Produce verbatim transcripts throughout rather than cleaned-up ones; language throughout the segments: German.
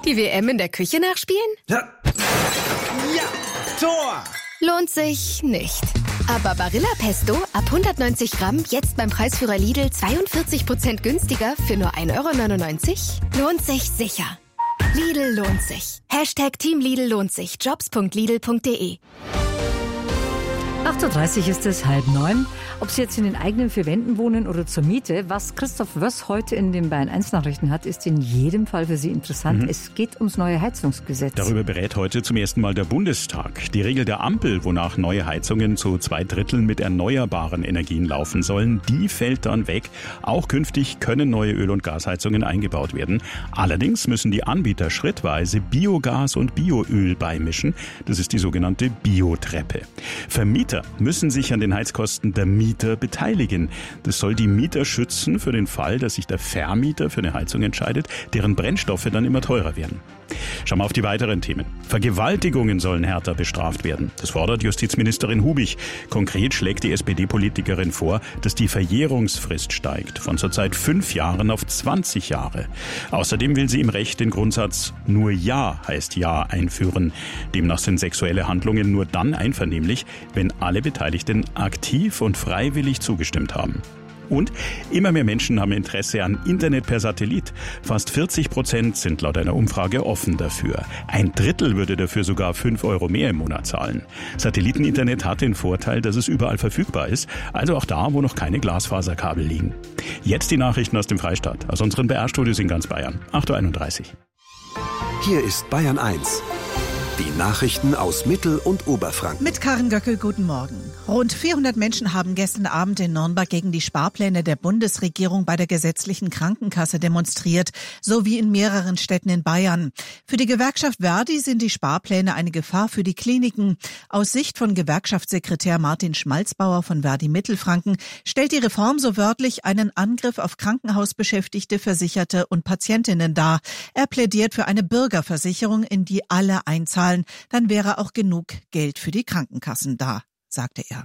Die W M in der Küche nachspielen? Ja. Ja, Tor! Lohnt sich nicht. Aber Barilla Pesto ab hundertneunzig Gramm jetzt beim Preisführer Lidl zweiundvierzig Prozent günstiger für nur ein Euro neunundneunzig? Lohnt sich sicher. Lidl lohnt sich. Hashtag Team Lidl lohnt sich. Jobs punkt lidl punkt de. acht Uhr dreißig ist es, halb neun. Ob Sie jetzt in den eigenen vier Wänden wohnen oder zur Miete, was Christoph Wöss heute in den Bayern eins Nachrichten hat, ist in jedem Fall für Sie interessant. Mhm. Es geht ums neue Heizungsgesetz. Darüber berät heute zum ersten Mal der Bundestag. Die Regel der Ampel, wonach neue Heizungen zu zwei Dritteln mit erneuerbaren Energien laufen sollen, die fällt dann weg. Auch künftig können neue Öl- und Gasheizungen eingebaut werden. Allerdings müssen die Anbieter schrittweise Biogas und Bioöl beimischen. Das ist die sogenannte Biotreppe. Vermieter müssen sich an den Heizkosten der Mieter beteiligen. Das soll die Mieter schützen für den Fall, dass sich der Vermieter für eine Heizung entscheidet, deren Brennstoffe dann immer teurer werden. Schauen wir auf die weiteren Themen. Vergewaltigungen sollen härter bestraft werden. Das fordert Justizministerin Hubich. Konkret schlägt die S P D-Politikerin vor, dass die Verjährungsfrist steigt, von zurzeit fünf Jahren auf zwanzig Jahre. Außerdem will sie im Recht den Grundsatz nur Ja heißt Ja einführen. Demnach sind sexuelle Handlungen nur dann einvernehmlich, wenn alle Beteiligten aktiv und freiwillig zugestimmt haben. Und immer mehr Menschen haben Interesse an Internet per Satellit. Fast vierzig Prozent sind laut einer Umfrage offen dafür. Ein Drittel würde dafür sogar fünf Euro mehr im Monat zahlen. Satelliteninternet hat den Vorteil, dass es überall verfügbar ist, also auch da, wo noch keine Glasfaserkabel liegen. Jetzt die Nachrichten aus dem Freistaat, aus unseren B R-Studios in ganz Bayern. acht Uhr einunddreißig. Hier ist Bayern eins. Die Nachrichten aus Mittel- und Oberfranken. Mit Karin Göckel, guten Morgen. Rund vierhundert Menschen haben gestern Abend in Nürnberg gegen die Sparpläne der Bundesregierung bei der gesetzlichen Krankenkasse demonstriert, sowie in mehreren Städten in Bayern. Für die Gewerkschaft Verdi sind die Sparpläne eine Gefahr für die Kliniken. Aus Sicht von Gewerkschaftssekretär Martin Schmalzbauer von Verdi Mittelfranken stellt die Reform so wörtlich einen Angriff auf Krankenhausbeschäftigte, Versicherte und Patientinnen dar. Er plädiert für eine Bürgerversicherung, in die alle einzahlen. Dann wäre auch genug Geld für die Krankenkassen da, sagte er.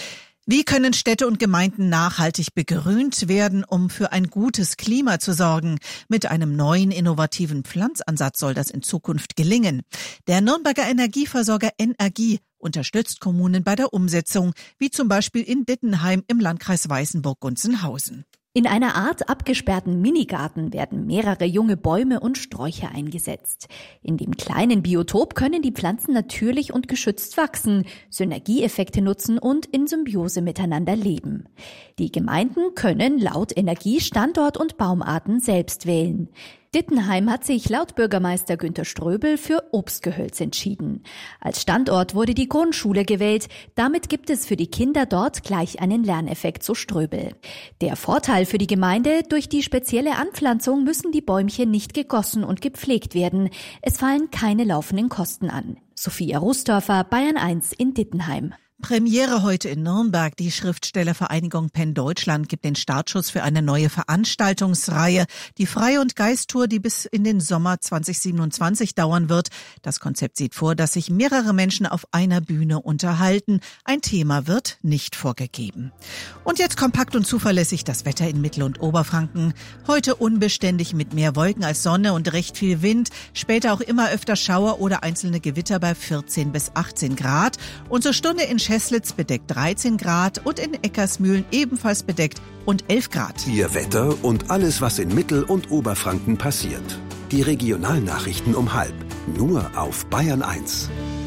Wie können Städte und Gemeinden nachhaltig begrünt werden, um für ein gutes Klima zu sorgen? Mit einem neuen innovativen Pflanzansatz soll das in Zukunft gelingen. Der Nürnberger Energieversorger N R G unterstützt Kommunen bei der Umsetzung, wie zum Beispiel in Dittenheim im Landkreis Weißenburg-Gunzenhausen. In einer Art abgesperrten Minigarten werden mehrere junge Bäume und Sträucher eingesetzt. In dem kleinen Biotop können die Pflanzen natürlich und geschützt wachsen, Synergieeffekte nutzen und in Symbiose miteinander leben. Die Gemeinden können laut Energie Standort und Baumarten selbst wählen. Dittenheim hat sich laut Bürgermeister Günter Ströbel für Obstgehölz entschieden. Als Standort wurde die Grundschule gewählt. Damit gibt es für die Kinder dort gleich einen Lerneffekt, so Ströbel. Der Vorteil für die Gemeinde: durch die spezielle Anpflanzung müssen die Bäumchen nicht gegossen und gepflegt werden. Es fallen keine laufenden Kosten an. Sophia Rusdorfer, Bayern eins in Dittenheim. Premiere heute in Nürnberg. Die Schriftstellervereinigung Penn Deutschland gibt den Startschuss für eine neue Veranstaltungsreihe. Die Frei- und Geist-Tour, die bis in den Sommer zwanzig siebenundzwanzig dauern wird. Das Konzept sieht vor, dass sich mehrere Menschen auf einer Bühne unterhalten. Ein Thema wird nicht vorgegeben. Und jetzt kompakt und zuverlässig das Wetter in Mittel- und Oberfranken. Heute unbeständig mit mehr Wolken als Sonne und recht viel Wind. Später auch immer öfter Schauer oder einzelne Gewitter bei vierzehn bis achtzehn Grad. Und zur Stunde in Scheßlitz bedeckt dreizehn Grad und in Eckersmühlen ebenfalls bedeckt und elf Grad. Ihr Wetter und alles, was in Mittel- und Oberfranken passiert. Die Regionalnachrichten um halb. Nur auf Bayern eins.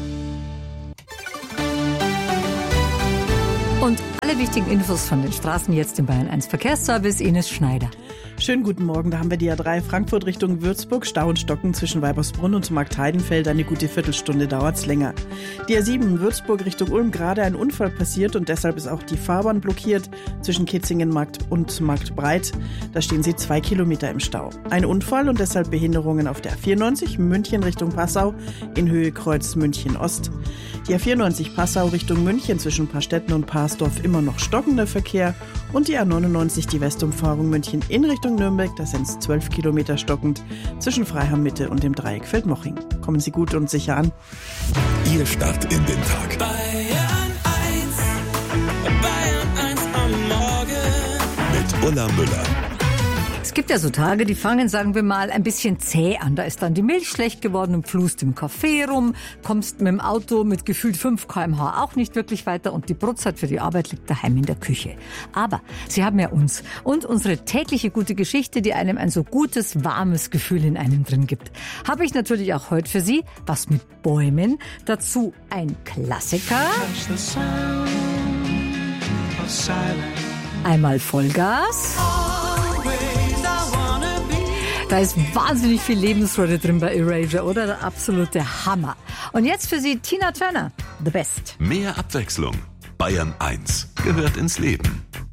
Und alle wichtigen Infos von den Straßen jetzt im Bayern eins Verkehrsservice, Ines Schneider. Schönen guten Morgen, da haben wir die A drei Frankfurt Richtung Würzburg, Stau und Stocken zwischen Weibersbrunn und Marktheidenfeld, eine gute Viertelstunde dauert's länger. Die A sieben Würzburg Richtung Ulm, gerade ein Unfall passiert und deshalb ist auch die Fahrbahn blockiert zwischen Kitzingen-Markt und Marktbreit. Da stehen sie zwei Kilometer im Stau. Ein Unfall und deshalb Behinderungen auf der A vierundneunzig München Richtung Passau in Höhe Kreuz München Ost. Die A vierundneunzig Passau Richtung München zwischen Paarstetten und Parsdorf immer noch stockender Verkehr und die A neunundneunzig die Westumfahrung München in Richtung Nürnberg, da sind es zwölf Kilometer stockend zwischen Freiham Mitte und dem Dreieck Feldmoching. Kommen Sie gut und sicher an. Ihr Start in den Tag. Bayern eins, Bayern eins am Morgen. Mit Ulla Müller. gibt ja so Tage, die fangen, sagen wir mal, ein bisschen zäh an. Da ist dann die Milch schlecht geworden und flust im Café rum, kommst mit dem Auto mit gefühlt fünf Kilometer pro Stunde auch nicht wirklich weiter und die Brotzeit für die Arbeit liegt daheim in der Küche. Aber Sie haben ja uns und unsere tägliche gute Geschichte, die einem ein so gutes, warmes Gefühl in einem drin gibt. Habe ich natürlich auch heute für Sie was mit Bäumen, dazu ein Klassiker. Einmal Vollgas. Da ist wahnsinnig viel Lebensfreude drin bei Erasure, oder? Der absolute Hammer. Und jetzt für Sie Tina Turner, The Best. Mehr Abwechslung. Bayern eins gehört ins Leben.